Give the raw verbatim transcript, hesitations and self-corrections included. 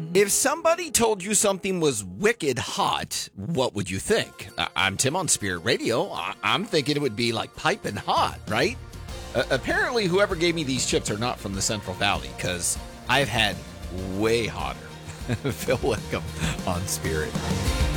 If somebody told you something was wicked hot, what would you think? I- I'm Tim on Spirit Radio. I- I'm thinking it would be like piping hot, right? Uh, apparently, whoever gave me these chips are not from the Central Valley, because I've had way hotter. Phil Wickham on Spirit.